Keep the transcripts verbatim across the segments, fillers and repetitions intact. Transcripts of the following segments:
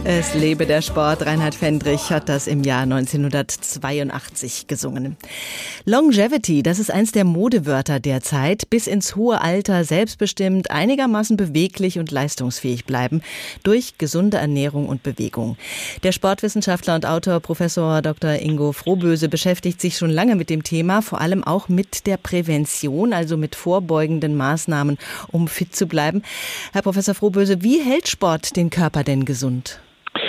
Es lebe der Sport. Reinhard Fendrich hat das im Jahr neunzehnhundertzweiundachtzig gesungen. Longevity, das ist eins der Modewörter der Zeit. Bis ins hohe Alter selbstbestimmt, einigermaßen beweglich und leistungsfähig bleiben durch gesunde Ernährung und Bewegung. Der Sportwissenschaftler und Autor Professor Doktor Ingo Frohböse beschäftigt sich schon lange mit dem Thema, vor allem auch mit der Prävention, also mit vorbeugenden Maßnahmen, um fit zu bleiben. Herr Professor Frohböse, wie hält Sport den Körper denn gesund?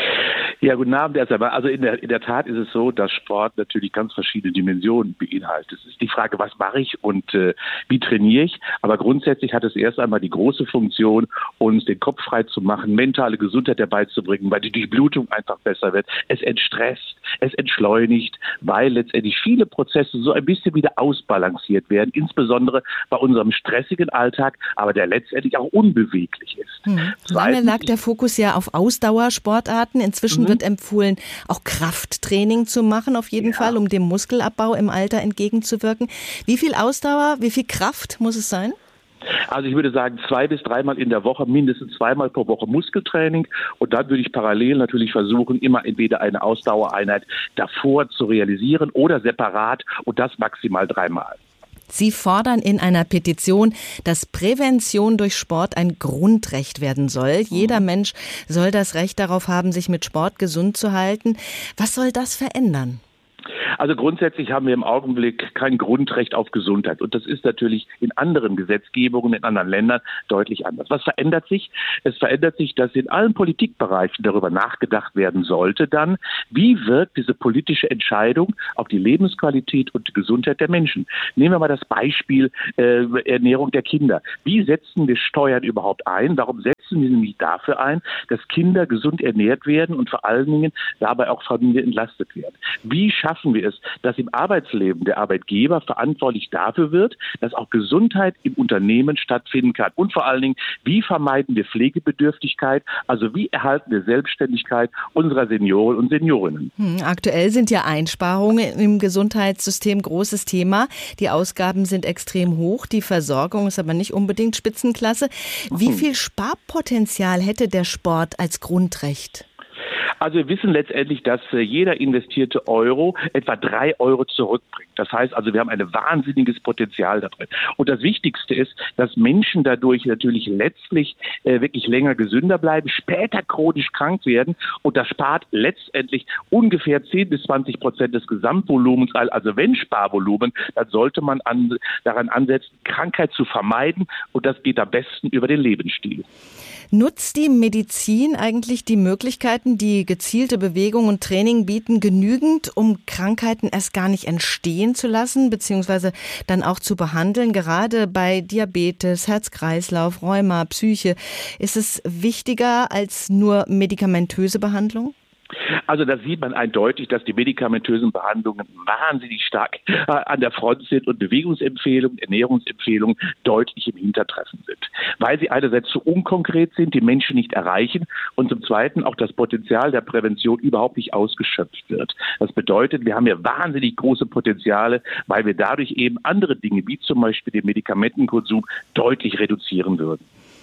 Ja, guten Abend erst einmal. Also in der, in der Tat ist es so, dass Sport natürlich ganz verschiedene Dimensionen beinhaltet. Es ist die Frage, was mache ich und äh, wie trainiere ich? Aber grundsätzlich hat es erst einmal die große Funktion, uns den Kopf frei zu machen, mentale Gesundheit herbeizubringen, weil die Durchblutung einfach besser wird. Es entstresst, es entschleunigt, weil letztendlich viele Prozesse so ein bisschen wieder ausbalanciert werden, insbesondere bei unserem stressigen Alltag, aber der letztendlich auch unbeweglich ist. Hm. Lange lag der Fokus ja auf Ausdauersportarten. Inzwischen mhm. wird empfohlen, auch Krafttraining zu machen, auf jeden ja. Fall, um dem Muskelabbau im Alter entgegenzuwirken. Wie viel Ausdauer, wie viel Kraft muss es sein? Also ich würde sagen, zwei bis dreimal in der Woche, mindestens zweimal pro Woche Muskeltraining. Und dann würde ich parallel natürlich versuchen, immer entweder eine Ausdauereinheit davor zu realisieren oder separat und das maximal dreimal. Sie fordern in einer Petition, dass Prävention durch Sport ein Grundrecht werden soll. Jeder Mensch soll das Recht darauf haben, sich mit Sport gesund zu halten. Was soll das verändern? Also grundsätzlich haben wir im Augenblick kein Grundrecht auf Gesundheit. Und das ist natürlich in anderen Gesetzgebungen, in anderen Ländern deutlich anders. Was verändert sich? Es verändert sich, dass in allen Politikbereichen darüber nachgedacht werden sollte dann, wie wirkt diese politische Entscheidung auf die Lebensqualität und die Gesundheit der Menschen. Nehmen wir mal das Beispiel äh, Ernährung der Kinder. Wie setzen wir Steuern überhaupt ein? Warum setzen wir nämlich dafür ein, dass Kinder gesund ernährt werden und vor allen Dingen dabei auch Familien entlastet werden? Wie schaffen wir es, dass im Arbeitsleben der Arbeitgeber verantwortlich dafür wird, dass auch Gesundheit im Unternehmen stattfinden kann? Und vor allen Dingen, wie vermeiden wir Pflegebedürftigkeit? Also wie erhalten wir Selbstständigkeit unserer Senioren und Seniorinnen? Hm, aktuell sind ja Einsparungen im Gesundheitssystem großes Thema. Die Ausgaben sind extrem hoch, die Versorgung ist aber nicht unbedingt Spitzenklasse. Wie viel Sparpotenzial hätte der Sport als Grundrecht? Also wir wissen letztendlich, dass jeder investierte Euro etwa drei Euro zurückbringt. Das heißt also, wir haben ein wahnsinniges Potenzial da drin. Und das Wichtigste ist, dass Menschen dadurch natürlich letztlich äh, wirklich länger gesünder bleiben, später chronisch krank werden. Und das spart letztendlich ungefähr zehn bis zwanzig Prozent des Gesamtvolumens. Also wenn Sparvolumen, dann sollte man an, daran ansetzen, Krankheit zu vermeiden. Und das geht am besten über den Lebensstil. Nutzt die Medizin eigentlich die Möglichkeiten, die gezielte Bewegung und Training bieten, genügend, um Krankheiten erst gar nicht entstehen zu lassen, beziehungsweise dann auch zu behandeln? Gerade bei Diabetes, Herz-Kreislauf, Rheuma, Psyche, ist es wichtiger als nur medikamentöse Behandlung? Also da sieht man eindeutig, dass die medikamentösen Behandlungen wahnsinnig stark äh, an der Front sind und Bewegungsempfehlungen, Ernährungsempfehlungen deutlich im Hintertreffen sind. Weil sie einerseits zu unkonkret sind, die Menschen nicht erreichen und zum Zweiten auch das Potenzial der Prävention überhaupt nicht ausgeschöpft wird. Das bedeutet, wir haben ja wahnsinnig große Potenziale, weil wir dadurch eben andere Dinge, wie zum Beispiel den Medikamentenkonsum, deutlich reduzieren würden.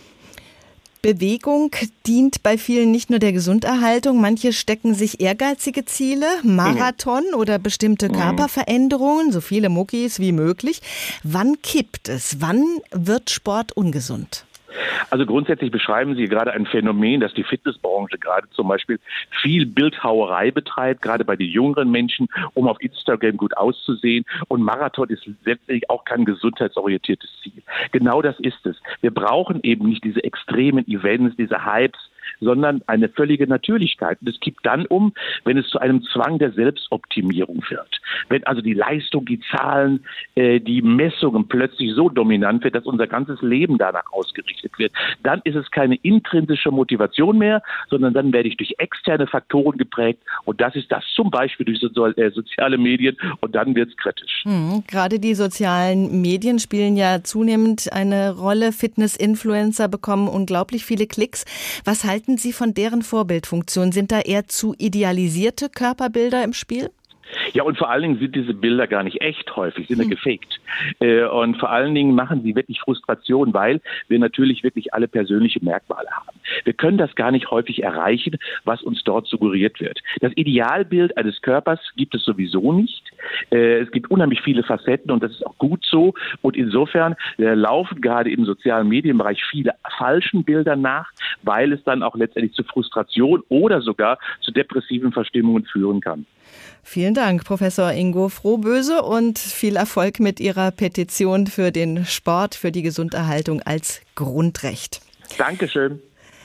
Bewegung dient bei vielen nicht nur der Gesunderhaltung. Manche stecken sich ehrgeizige Ziele, Marathon mhm. oder bestimmte Körperveränderungen, so viele Muckis wie möglich. Wann kippt es? Wann wird Sport ungesund? Also grundsätzlich beschreiben Sie gerade ein Phänomen, dass die Fitnessbranche gerade zum Beispiel viel Bildhauerei betreibt, gerade bei den jüngeren Menschen, um auf Instagram gut auszusehen. Und Marathon ist letztendlich auch kein gesundheitsorientiertes Ziel. Genau das ist es. Wir brauchen eben nicht diese extremen Events, diese Hypes, sondern eine völlige Natürlichkeit. Und es kippt dann um, wenn es zu einem Zwang der Selbstoptimierung wird. Wenn also die Leistung, die Zahlen, äh, die Messungen plötzlich so dominant wird, dass unser ganzes Leben danach ausgerichtet wird, dann ist es keine intrinsische Motivation mehr, sondern dann werde ich durch externe Faktoren geprägt. Und das ist das zum Beispiel durch so, äh, soziale Medien. Und dann wird es kritisch. Hm, gerade die sozialen Medien spielen ja zunehmend eine Rolle. Fitness-Influencer bekommen unglaublich viele Klicks. Was halten Sie von deren Vorbildfunktion? Sind da eher zu idealisierte Körperbilder im Spiel? Ja, und vor allen Dingen sind diese Bilder gar nicht echt häufig, sind ja gefaked. Äh, und vor allen Dingen machen sie wirklich Frustration, weil wir natürlich wirklich alle persönliche Merkmale haben. Wir können das gar nicht häufig erreichen, was uns dort suggeriert wird. Das Idealbild eines Körpers gibt es sowieso nicht. Äh, es gibt unheimlich viele Facetten und das ist auch gut so. Und insofern äh, laufen gerade im sozialen Medienbereich viele falschen Bilder nach, weil es dann auch letztendlich zu Frustration oder sogar zu depressiven Verstimmungen führen kann. Vielen Dank, Professor Ingo Frohböse, und viel Erfolg mit Ihrer Petition für den Sport, für die Gesunderhaltung als Grundrecht. Dankeschön.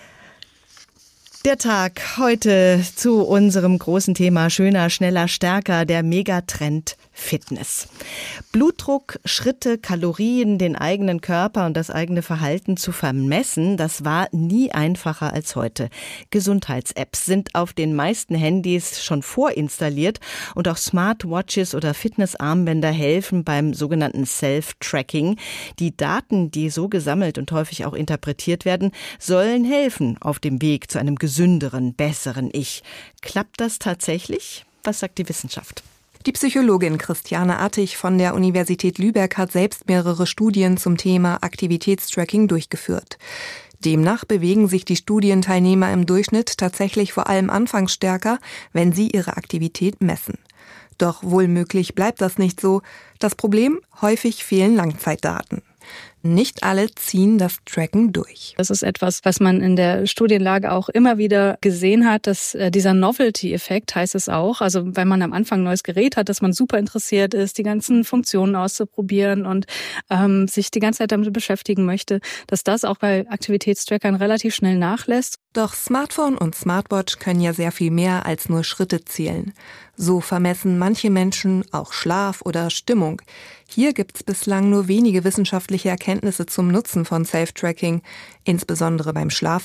Der Tag heute zu unserem großen Thema schöner, schneller, stärker, der Megatrend Fitness. Blutdruck, Schritte, Kalorien, den eigenen Körper und das eigene Verhalten zu vermessen, das war nie einfacher als heute. Gesundheits-Apps sind auf den meisten Handys schon vorinstalliert und auch Smartwatches oder Fitnessarmbänder helfen beim sogenannten Self-Tracking. Die Daten, die so gesammelt und häufig auch interpretiert werden, sollen helfen auf dem Weg zu einem gesünderen, besseren Ich. Klappt das tatsächlich? Was sagt die Wissenschaft? Die Psychologin Christiane Attig von der Universität Lübeck hat selbst mehrere Studien zum Thema Aktivitätstracking durchgeführt. Demnach bewegen sich die Studienteilnehmer im Durchschnitt tatsächlich vor allem anfangs stärker, wenn sie ihre Aktivität messen. Doch wohl möglich bleibt das nicht so. Das Problem: häufig fehlen Langzeitdaten. Nicht alle ziehen das Tracken durch. Das ist etwas, was man in der Studienlage auch immer wieder gesehen hat, dass äh, dieser Novelty-Effekt, heißt es auch, also wenn man am Anfang ein neues Gerät hat, dass man super interessiert ist, die ganzen Funktionen auszuprobieren und ähm, sich die ganze Zeit damit beschäftigen möchte, dass das auch bei Aktivitätstrackern relativ schnell nachlässt. Doch Smartphone und Smartwatch können ja sehr viel mehr als nur Schritte zählen. So vermessen manche Menschen auch Schlaf oder Stimmung. Hier gibt's bislang nur wenige wissenschaftliche Erkenntnisse zum Nutzen von Self-Tracking, insbesondere beim Schlaf